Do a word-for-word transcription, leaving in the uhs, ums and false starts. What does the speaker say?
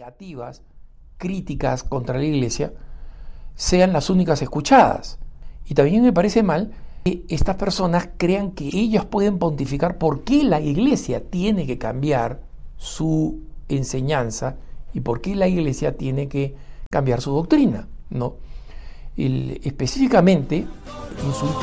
negativas, críticas contra la Iglesia, sean las únicas escuchadas. Y también me parece mal que estas personas crean que ellas pueden pontificar por qué la Iglesia tiene que cambiar su enseñanza y por qué la Iglesia tiene que cambiar su doctrina, ¿no? El, específicamente, insultar